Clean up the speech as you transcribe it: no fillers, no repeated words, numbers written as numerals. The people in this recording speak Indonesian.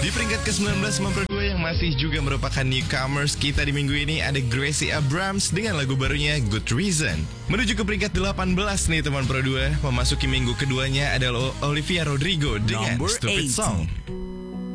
Di peringkat ke-19 memperduai yang masih juga merupakan newcomers kita di minggu ini ada Gracie Abrams dengan lagu barunya Good Reason. Menuju ke peringkat 18 nih teman Pro 2, memasuki minggu keduanya adalah Olivia Rodrigo dengan Number Stupid 18. Song.